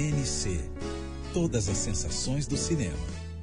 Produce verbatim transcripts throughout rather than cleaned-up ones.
N C. Todas as sensações do cinema.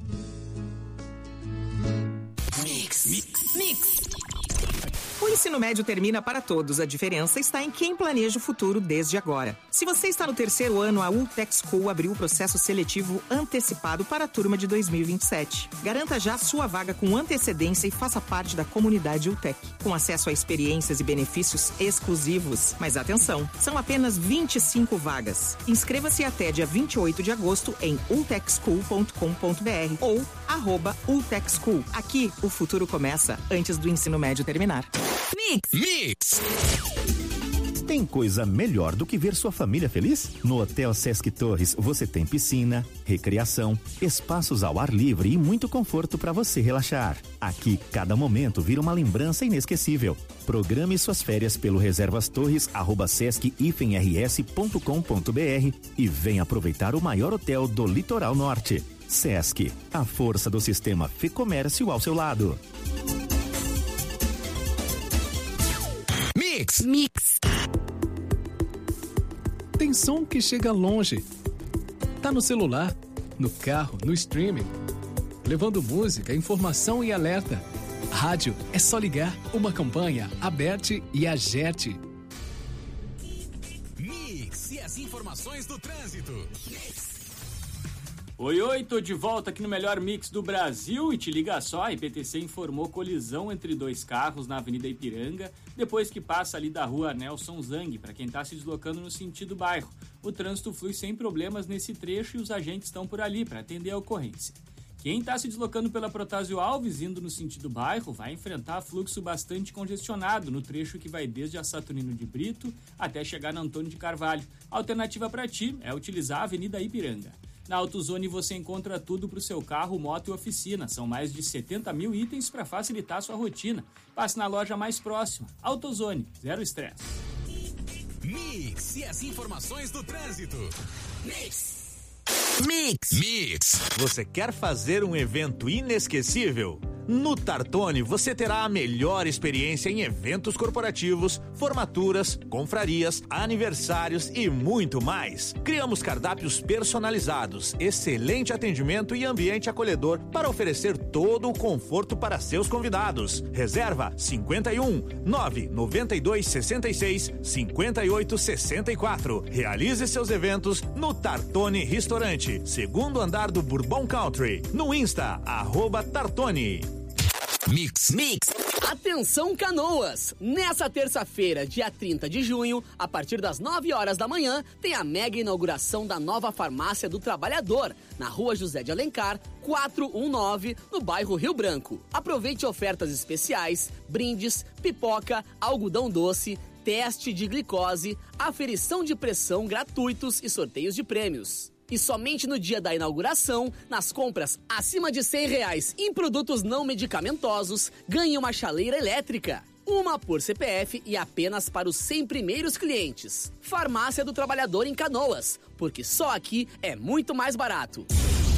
Mix. Mix. Mix. O ensino médio termina para todos. A diferença está em quem planeja o futuro desde agora. Se você está no terceiro ano, a Ultec School abriu o processo seletivo antecipado para a turma de dois mil e vinte e sete. Garanta já sua vaga com antecedência e faça parte da comunidade Ultec, com acesso a experiências e benefícios exclusivos. Mas atenção, são apenas vinte e cinco vagas. Inscreva-se até dia vinte e oito de agosto em ultec school ponto com ponto b r ou arroba Ultec School. Aqui, o futuro começa antes do ensino médio terminar. Mix. Mix. Tem coisa melhor do que ver sua família feliz? No Hotel Sesc Torres você tem piscina, recreação, espaços ao ar livre e muito conforto para você relaxar. Aqui, cada momento vira uma lembrança inesquecível. Programe suas férias pelo reservastorres arroba sesc rs ponto com ponto b r e venha aproveitar o maior hotel do Litoral Norte. Sesc, a força do sistema Fê-Comércio ao seu lado. Mix. Mix. Tem som que chega longe. Tá no celular, no carro, no streaming. Levando música, informação e alerta. Rádio é só ligar. Uma campanha, Aberte e Agerte. Mix e as informações do trânsito. Mix. Oi, oi, tô de volta aqui no melhor mix do Brasil e te liga só, a I P T C informou colisão entre dois carros na Avenida Ipiranga, depois que passa ali da rua Nelson Zang, para quem tá se deslocando no sentido bairro. O trânsito flui sem problemas nesse trecho e os agentes estão por ali para atender a ocorrência. Quem está se deslocando pela Protásio Alves, indo no sentido bairro, vai enfrentar fluxo bastante congestionado no trecho que vai desde a Saturnino de Brito até chegar na Antônio de Carvalho. A alternativa para ti é utilizar a Avenida Ipiranga. Na AutoZone você encontra tudo para o seu carro, moto e oficina. São mais de setenta mil itens para facilitar sua rotina. Passe na loja mais próxima. AutoZone, zero estresse. Mix e as informações do trânsito. Mix. Mix. Mix. Você quer fazer um evento inesquecível? No Tartone você terá a melhor experiência em eventos corporativos, formaturas, confrarias, aniversários e muito mais. Criamos cardápios personalizados, excelente atendimento e ambiente acolhedor para oferecer todo o conforto para seus convidados. Reserva cinquenta e um, nove noventa e dois, sessenta e seis, cinquenta e oito, sessenta e quatro. Realize seus eventos no Tartone Restaurante, segundo andar do Bourbon Country. No Insta, arroba Tartone. Mix. Mix. Atenção, Canoas! Nessa terça-feira, dia trinta de junho, a partir das nove horas da manhã, tem a mega inauguração da nova Farmácia do Trabalhador, na Rua José de Alencar, quatrocentos e dezenove, no bairro Rio Branco. Aproveite ofertas especiais, brindes, pipoca, algodão doce, teste de glicose, aferição de pressão gratuitos e sorteios de prêmios. E somente no dia da inauguração, nas compras acima de cem reais em produtos não medicamentosos, ganhe uma chaleira elétrica. Uma por C P F e apenas para os cem primeiros clientes. Farmácia do Trabalhador em Canoas, porque só aqui é muito mais barato.